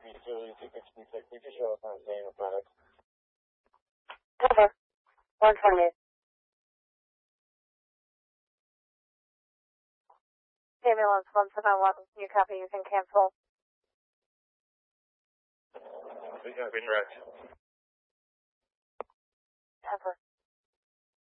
Cover. 128. Ambulance 171. You copy, you can cancel. We have been wrecked. Cover.